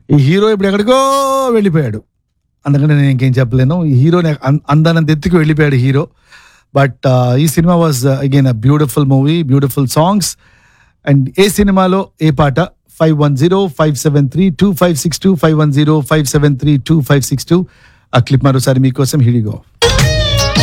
ఈ హీరో ఇప్పుడు ఎక్కడికో వెళ్ళిపోయాడు, అందుకని నేను ఇంకేం చెప్పలేను. ఈ హీరోని అందానంత ఎత్తుకు వెళ్ళిపోయాడు హీరో. బట్ ఈ cinema was again a beautiful movie, beautiful songs. And ఏ సినిమాలో ఏ పాట? 5105732562 5105732562. ఆ క్లిప్ మరోసారి మీకోసం. Here you go.